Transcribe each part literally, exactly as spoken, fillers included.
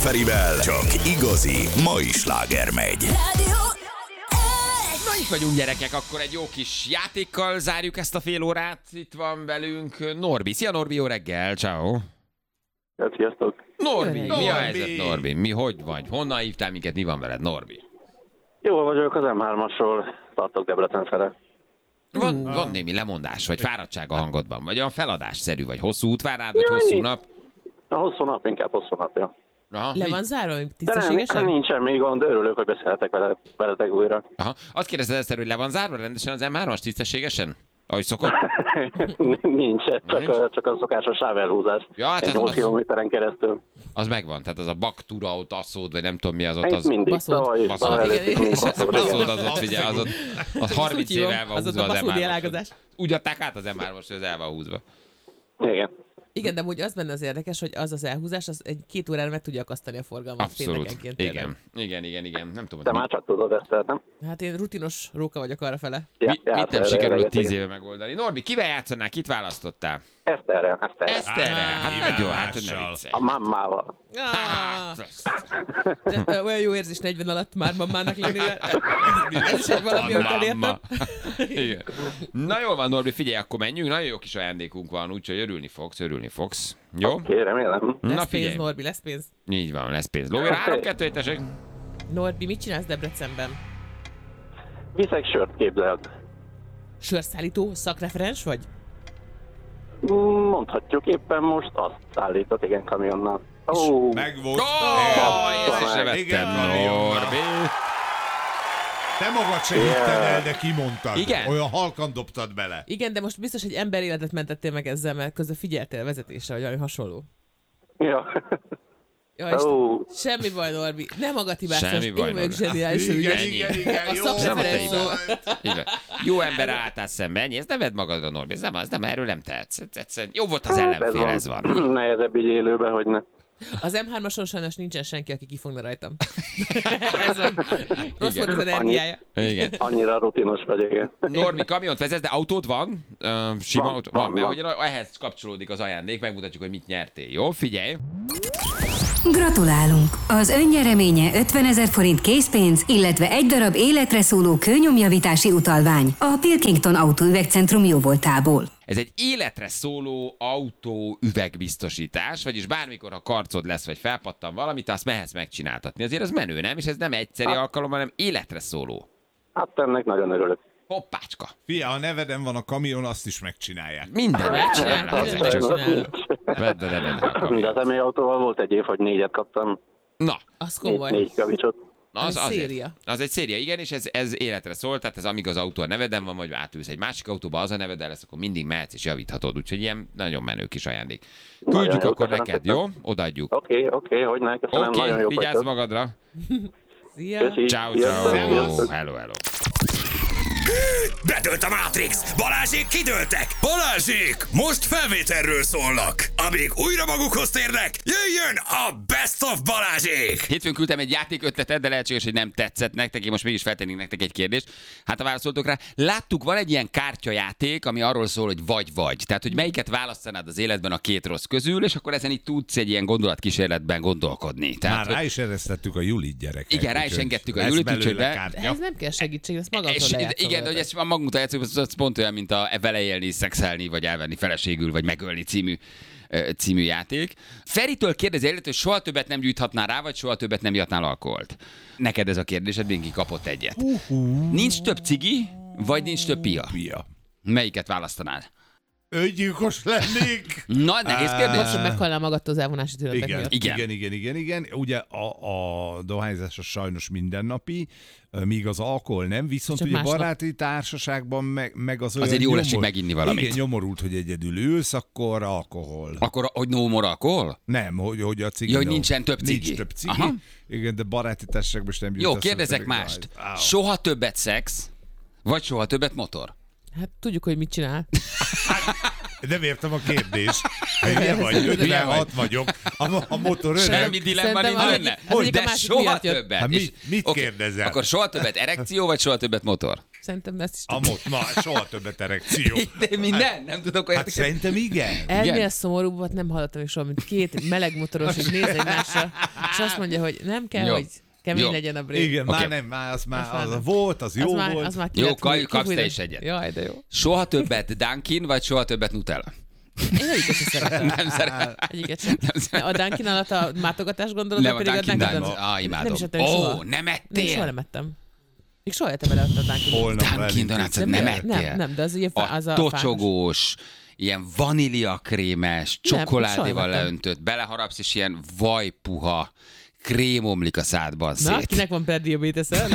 Ferivel csak igazi mai sláger megy. Na itt vagyunk, gyerekek, akkor egy jó kis játékkal zárjuk ezt a fél órát. Itt van velünk Norbi. Szia Norbi, jó reggel, ciao. Sziasztok. Norbi, mi Norbi. a helyzet Norbi? Mi, hogy vagy? Honnan hívtál minket, mi van veled Norbi? Jól vagyok, az em hármasról tartok Debrecen fele. Van, van némi lemondás, vagy fáradtság a hangodban, vagy olyan feladásszerű, vagy hosszú út vár rád, vagy Jaj. hosszú nap? A hosszú nap, inkább hosszú napja. Aha, Le mi- van zárva, De nem, tisztességesen? nincs semmi gond, örülök, hogy beszélhetek vele, veletek újra. Aha. Azt kérdezted ezt, hogy le van zárva rendesen az em hármas tisztességesen? Ahogy szokott? nincs, csak, Nincs? A, csak a szokásos sávelhúzás. Ja, hát Egy ez nyolc az- kilométeren keresztül. Az megvan, tehát az a baktura, ott asszód, vagy nem tudom mi az ott, Itt az... mindig, baszód. tavaly is, Baszód. tavaly Igen, előttük igen. mindig baszód, Baszód igen. az ott, figyelj, az ott az harminc Úgy hívom, éve el van az ott húzva a az baszódi em hármas. elágazás. Úgy adták át az em hármas, hogy az el van húzva. Igen. Igen, de amúgy az benne az érdekes, hogy az az elhúzás, az egy két órára meg tudja akasztani a forgalmat. Abszolút. péntekenként tényleg. Igen. Igen, igen, igen. Nem tudom, Te hogy már csak tudod ezt, nem? Hát én rutinos róka vagyok arra fele. mi, Ja, mit hát nem erre- sikerült erre- tíz éve megoldani. Norbi, kivel játszanál? Kit választottál? Eszterre, Eszterre. Eszterre. Hát nagyon, hát ne mással. viccelj. A mammával. Ah, Hát, de, ö, olyan jó érzés negyven alatt már mamának lenni. Ez is egy valami, amit elértem. mamma. Igen. Na jól van, Norbi, figyelj, akkor menjünk. Nagyon jó kis ajándékunk van, úgyhogy örülni fogsz, örülni fogsz. Jó? Oké, remélem. Na Lesz figyelj. pénz, Norbi, lesz pénz. Így van, lesz pénz. Lóvér, három, kettő, egy, tessék. Norbi, mit csinálsz Debrecenben? Viszek sört, képzeld. Sörszállító, szakreferens vagy? Mondhatjuk, éppen most azt szállított, igen, kamionnal. Ó, Meg volt. Ó, Igen. ezt is Igen, levettem, kamionnal. Norbi. Te magad se hitted el, de kimondtad. Igen? Olyan halkan dobtad bele. Igen, de most biztos, hogy ember életet mentettél meg ezzel, mert közben figyeltél vezetésre, vagy valami hasonló. ja. Ja, Ó, semmi baj, Norbi. Nem magad hibáztás. Semmi baj, Én vagyok Norbi. zseniális, Igen, ugye? igen, igen. A Jó, szakreferens jó szó. volt. Igen. Jó ember álltál szembe, ennyi, ezt nem vedd magadra, Norbi, ez nem, ez nem, erről nem tehetsz. Ez egyszerűen jó volt az ellenfél, ez van. Nehezebb így élőben, hogy ne. Az em hármason sajnos nincsen senki, aki kifogna rajtam. Ez van. Rossz Igen. volt az energiája. Igen. Annyira rutinos vagy, igen. Norbi, kamiont vezetsz, de autód van? Uh, sima Van, autó? van, Van, mert van. ugye ehhez kapcsolódik az ajándék, megmutatjuk, hogy mit nyertél. Jó, figyelj! Gratulálunk! Az önnyereménye ötvenezer forint készpénz, illetve egy darab életre szóló kőnyomjavítási utalvány a Pilkington Autóüvegcentrum jóvoltából. Ez egy életre szóló autó üvegbiztosítás, vagyis bármikor, ha karcod lesz, vagy felpattan valamit, azt mehetsz megcsináltatni. Azért az menő, nem? És ez nem egyszeri alkalom, hanem életre szóló. Hát ennek nagyon örülök. Hoppácska! Fia, ha neveden van a kamion, azt is megcsinálják. Minden megcsinálnak Minden ezek, csak megcsinálnak. vedd a nevedre a De kamiont. az személyautóval volt egy év, hogy négyet kaptam. Na, Az Négy, komoly. négy kavicsot. Na, az, Ez azért. széria. Az egy széria, igen, és ez, ez életre szól, tehát ez amíg az autó a neveden van, vagy átülsz egy másik autóba, az a neveden lesz, akkor mindig mehetsz és javíthatod, úgyhogy ilyen nagyon menő kis ajándék. Nagyon Küldjük jó, akkor köszönöm neked, szépen. jó? Odaadjuk. Oké, oké, hogy ne, köszönöm, Oké, nagyon jó vigyázz vagytok. magadra. Szia. Köszi. Ciao, Sziasztok, ciao. sziasztok. Hello, hello. Bedőlt a Matrix! Balázsék kidőltek! Balázsék! Most felvételről szólnak! Amíg újra magukhoz térnek, jöjjön a Best of Balázsék! Hétfőn küldtem egy játékötletet, de lehetséges, hogy nem tetszett nektek, én most mégis feltennék nektek egy kérdést. Hát ha válaszoltok rá, láttuk, van egy ilyen kártyajáték, ami arról szól, hogy vagy-vagy. Tehát, hogy melyiket választanád az életben a két rossz közül, és akkor ezen itt tudsz egy ilyen gondolatkísérletben gondolkodni. Tehát, Már hogy- rá is eresztettük a Julit, gyerekek. Igen, rá is úgyhogy engedtük a lesz Julit, belőle úgyhogy be- kártya. Ez nem kell segítség, ezt magamtól És, lejátszom. igen, de hogy ezt magunkra játszunk, az, az pont olyan, mint a vele élni, szexelni, vagy elvenni feleségül, vagy megölni című, ö, című játék. Feritől kérdezi illetve, hogy soha többet nem gyújthatnál rá, vagy soha többet nem ihatnál alkoholt. Neked ez a kérdésed, Binki kapott egyet. Nincs több cigi, vagy nincs több pia? Pia. Melyiket választanád? Öngyilkos lennék. Na, nehéz kérdés. Most, hogy meghalnál magadtól az elvonási tünetek Igen, miatt. Igen. igen, igen, igen, igen. Ugye a, a dohányzás az sajnos mindennapi, míg az alkohol nem, viszont Csak ugye másnap. baráti társaságban meg, meg az olyan Azért jól esik nyomor- meginni valamit. Igen, nyomorult, hogy egyedül ülsz, akkor alkohol. Akkor, hogy no more alkohol? Nem, hogy, hogy a cigi. Ja, hogy no. nincsen több cigi. Nincs több cigi. Aha. Igen, de baráti társaságban is nem jut Jó, eszembe kérdezek pedig mást. dohány. Á, Soha többet szex, vagy soha többet motor? Hát tudjuk, hogy mit csinál. Nem értem a kérdést. Hülye vagy, ötvenhat vagyok. A, a motor öreg. Semmi dilemma Szerintem nincs az benne. egyik- az egyik a De másik soha miatt jött. többet. Hát És- mit- mit oké, kérdezel? Akkor soha többet erekció, vagy soha többet motor? Szerintem ezt is A mot, na, soha többet erekció. De minden? Nem tudok olyat. Hát szerintem igen. Ennél szomorúbbat nem hallottam még soha, mint két meleg motoros, és néz egymásra, és azt mondja, hogy nem kell, Jó. hogy kemény Jó. legyen a brég. Igen, Oké. már nem, már az már Az már az nem. volt, az jó az már, volt. az már ki Jó, lett Kaj, húj- kapsz te kihújva. is egyet. Jaj, de jó. Soha többet Dunkin, vagy soha többet Nutella? Én egyiket sem szeretem. Nem szeretem. Egyiket sem. A Dunkin alatt a mátogatás gondolod, Nem, a pedig a Dunkin Dunkin Donuts. Ah, imádom. Nem is ettem Ó, soha. nem Nem, ettél? soha nem ettem. Még soha ettem vele a Dunkin Holnap Dunkin Donuts, elintézem. nem Nem, ettél? nem, nem, de az ugye A az a fános. tocsogós, ilyen vaníliakrémes, csokoládéval soha nem ettem. leöntött, beleharapsz, és ilyen vajpuha, krém omlik a szádban Na, szét. kinek van prediabetes-e?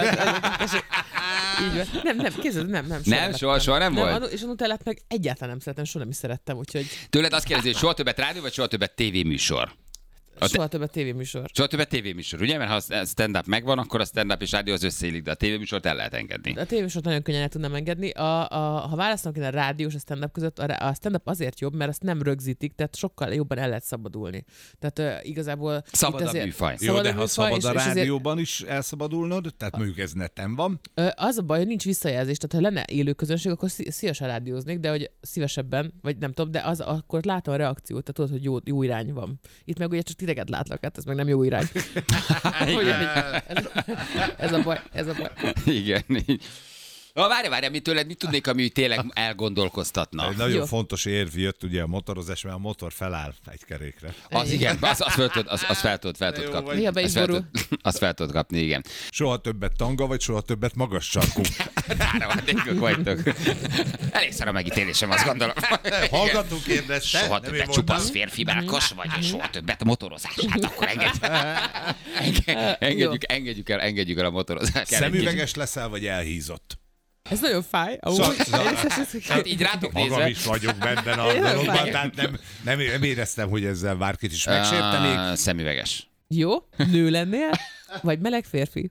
Így van. Nem, nem, kézzed, nem, nem. Nem, soha- soha nem volt? a- És a Nutellát meg egyáltalán nem szeretem, soha nem is szerettem, úgyhogy Tőled azt kérdezi, hogy soha többet rádió, vagy soha többet tévéműsor? A te- soha többet tévéműsor. Soha többet tévéműsor, ugye? Mert ha a stand-up megvan, akkor a stand-up és rádió az összeillik, de a tévéműsort el lehet engedni. A tévésort nagyon könnyen el tudnám engedni. A, a, ha választanak én a rádió és a stand-up között, a, rá- a stand-up azért jobb, mert azt nem rögzítik, tehát sokkal jobban el lehet szabadulni. Tehát uh, igazából... Szabad itt a azért- műfaj. Jó, de a ha műfaj, szabad és- a és azért- rádióban is elszabadulnod, tehát mondjuk ez neten van, Ö, Az a baj, hogy nincs visszajelzés, tehát ha lenne élő közönség, akkor szí- szívesen rádióznék, de hogy szívesebben, vagy nem tudom, de az, akkor látom a reakciót, tehát tudod, hogy jó, jó irány van. Itt meg ugye csak titeket látlak, hát ez meg nem jó irány. Ugye, ez, ez a baj, ez a baj. Igen. így. Ha várj, várj, mit tőled, mit tudnék, ami tényleg elgondolkoztatna? egy nagyon Jó. fontos érv jött ugye a motorozás, mert a motor feláll egy kerékre. Az igen, az, az fel tudod, az, az fel tudod, fel tudod Jó kapni. vagy. Néha be is Azt fel borul. tudod- Azt fel tudod kapni, igen. Soha többet tanga, vagy soha többet magas sarkú. Áramadékok vagytok. Elég szar a megítélésem, azt gondolom. Hallgatók kérdezte. Soha nem én többet mondtam. csupasz férfi melkos, vagy soha többet motorozás. Hát akkor engedjük, Enge- engedjük, engedjük el, engedjük el a motorozást. Szemüveges leszel, vagy elhízott? Ez nagyon fáj. Amúgy. Szóval- Hát így rátok Magam nézve. is vagyok benne a Én nem dologban, fáj. tehát nem, nem, nem éreztem, hogy ezzel bárkit is megsértenék. Ah, szemüveges. Jó, nő lennél, vagy meleg férfi?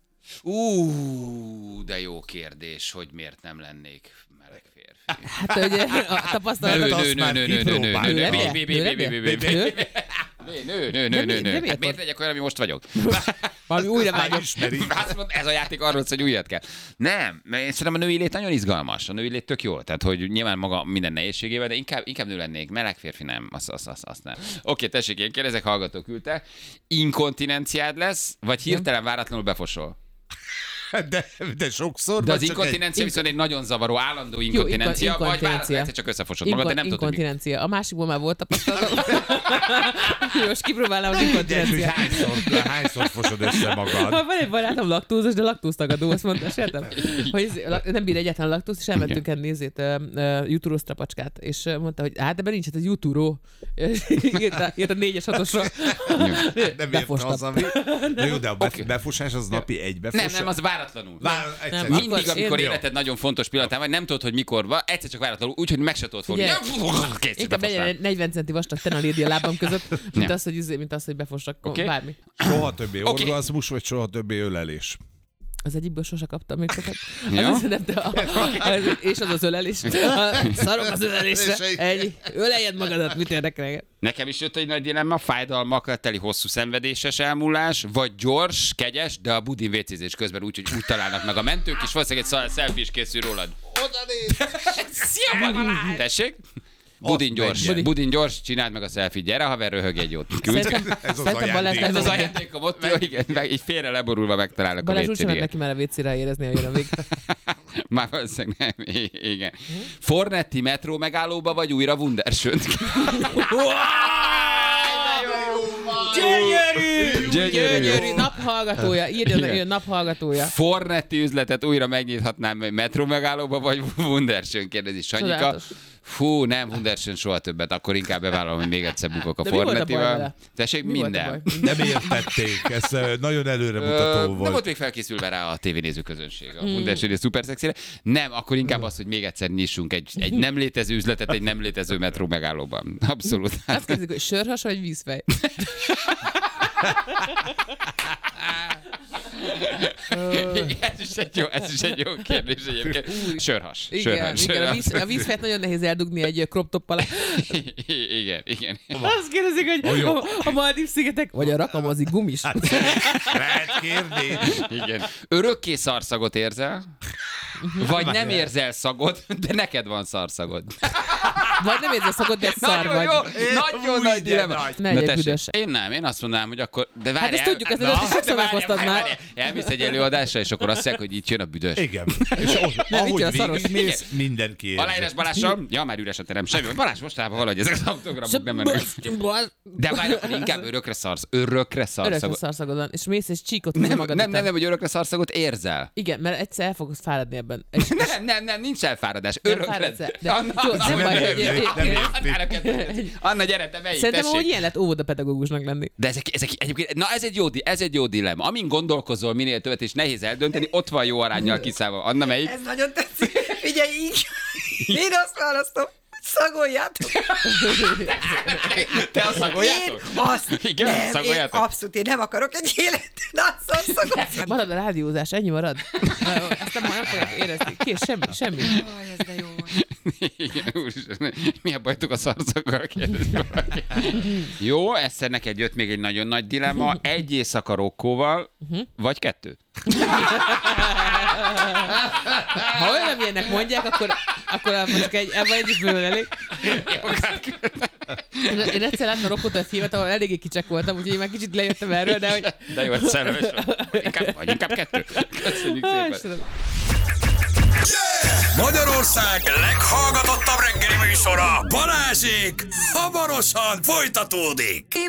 Ú, de jó kérdés, hogy miért nem lennék meleg férfi. Hát ugye a tapasztalat... Mert Nő, azt nő, már nő, nő, nő, nő, nő, kipróbáltad. nő, Nő lennél? bé, bé, Nő bé, bé, bé, bé, bé. Nő? Nő, nő, nő, De nő, mi- nő. de miért Hát miért pont? legyek olyan, ami most vagyok? Valami újra Már vágyom. ismeri. Azt mondta, ez a játék arról szól, hogy újat kell. Nem, mert én szerintem a női lét nagyon izgalmas. A női lét tök jó. Tehát, hogy nyilván maga minden nehézségével, de inkább, inkább nő lennék. Meleg férfi nem. Azt, azt, azt, azt nem. Oké, tessék, én kérdezek, hallgató küldte. Inkontinenciád lesz, vagy hirtelen váratlanul befosol? De, de sokszor. De az vagy csak inkontinencia viszont egy nagyon zavaró, állandó Jó, inkontinencia, inkon- vagy váratlanul inkontinencia. egyszer csak összefosod magad, de nem tudod, hogy mi. Inkontinencia. A másikból már volt tapasztalatom. Most kipróbálnám az egy, hogy inkontinenciát. hányszor, hányszor fosod össze magad. Ha van egy barátom laktózos, de laktóztagadó, azt mondta, sértem, hogy ez- lak- nem bír egyáltalán laktózt, és elmentünk enni nézét, uh, jutúró strapacskát, és uh, mondta, hogy hát ebben nincs, hát ez jutúró. Írt a, írt a négyes hatosra. Nem ért Befostam. haza. Na jó, de a bef- befosás az napi egy befosás. Nem, nem, az váratlanul. Vár, egyszer. Nem, Mindig, Akkor amikor én- életed nagyon fontos pillanatán vagy, nem tudod, hogy mikor van, egyszer csak váratlanul, úgyhogy meg se tudod fogni. Figyelj, Kész, Inkább legyen befostál. egy negyven centi vastag tenalédi a lábam között, mint Nem. az, hogy, izé- mint az, hogy befossak Oké. bármi. Soha többé Oké. orgazmus, vagy soha többé ölelés. Az egyikből sose kaptam még sokat. Ja? Az, nem, de a, az, és az az ölelés. A, szarok az ölelésre. Ennyi. Öleljed magadat, mit érdekel engem? Nekem is jött egy nagy dilemma, fájdalmakkal teli hosszú szenvedéses elmúlás, vagy gyors, kegyes, de a budin vécézés közben úgy, hogy úgy találnak meg a mentők, és valószínűleg egy szal- selfie is készül rólad. Oda néz! Szia, magam! Tessék? Budin gyors, menjen. budin gyors, csináld meg a selfie, gyere haver, röhög egy jót. Küld. Szerintem, Ez az szerintem Balázs ajándék. Ez az neki- ajándékom ott, jó, igen, meg így félre leborulva megtalálnak a Balázs úgy sem vécére. neki már a vécére érezni, hogy jön a vég. Már valószínűleg nem, I- igen. Fornetti metró megállóba, vagy újra Wundersönt? Gyönyörű! Gyönyörű. Gyönyörű! Naphallgatója. Írja, Igen. hogy naphallgatója. Fornetti üzletet újra megnyithatnám metró megállóba, vagy Wundersön, kérdezi Sanyika. Csodálatos. Fú, nem, Wundersön soha többet, akkor inkább bevállalom, hogy még egyszer bukok a De mi volt a baj Fornettival. vele? Tessék, Mi volt a minden. baj? Nem értették, ez ö, nagyon Ö, előremutató Nem volt. volt még felkészülve rá a tévénéző közönség, a Mm. Wundersön és szuper szexire. Nem, akkor inkább az, hogy még egyszer nyissunk egy, egy nem létező üzletet egy nem létező metró megállóban. Abszolút. Azt kérdezik, hogy sörhas vagy vízfej? ez is egy jó, ez is egy jó kérdés egyébként. Sörhas. Igen, Sörhas. igen a, sörhas. víz, a vízfejt nagyon nehéz eldugni egy crop top alá. Igen, igen. Azt kérdezik, hogy a, a Maldív-szigetek, vagy a rakamozi gumis. Lehet kérdés. Igen. Örökké szarszagot érzel? Vagy nem érzel szagot, de neked van szarszagod. Vagy nem érzed szakot, de szar Nagyon vagy. jó, nagyon nagy dilemma. Ne legyek büdös. Én nem, én azt mondanám, hogy akkor... De várjál, Hát ezt tudjuk, ezt na, előtt is sokszor de várjál, meghoztad várjál, már. várjál. Elmész egy előadásra, és akkor azt mondják, hogy itt jön a büdös. Igen. És ott, Nem, itt ahogy jön a szaros. végigmész, mindenki érzi. Aláírás Balással? Ja, már üres a terem. Semmi. Balázs, mostában valahogy ezek az autogramok nem mennek. De várj, akkor inkább örökre szarsz. Örökre Örökre szarszagot. szarszagod van, és mész és csíkot húzol Nem, magad nem, után. nem, nem, hogy örökre szarszagot érzel. Igen, mert egyszer el fogsz fáradni ebben. És Nem, nem, nem, nincs elfáradás. nem Örökre. fáradsz el. De Anna, jó, Anna, nem baj, nem hogy- érzi, nem érzi. Anna, gyere, te melyik, Szerintem, hogy tessék. ilyen lett óvodapedagógusnak lenni. De ezek, ezek egyébként, na ez egy jó, di- ez egy jó dilemma. Amin gondolkozol minél többet, és nehéz eldönteni, ott van jó aránnyal kiszállva. Anna, melyik? Ez nagyon tetszik. Figyelj, így. Én azt választom, szagoljátok. Te azt szagoljátok? Én azt Igen, nem, én szagoljátok? abszolút, én nem akarok egy életet, azt szagoljátok. Marad a rádiózás, ennyi marad. Ezt nem, nem fogják érezni. Kész, semmi, semmi. Aj, ez de jó volt. Igen, úristen, mi a bajtuk a szarszaggal? kérdezi valaki. Jó, egyszer neked jött még egy nagyon nagy dilemma. Egy éjszaka rokkóval, vagy kettő? Ha olyan ilyenek mondják, akkor, akkor mondjuk egy, ebben egy is bőven elég. Én, én egyszer láttam Rokkot a filmet, ahol eléggé kicsek voltam, úgyhogy én már kicsit lejöttem erről, de hogy... De jó, szerves vagy. Inkább, vagy inkább kettő. Köszönjük Á, szépen. Istenem. Magyarország leghallgatottabb reggeli műsora, Balázsék, hamarosan folytatódik.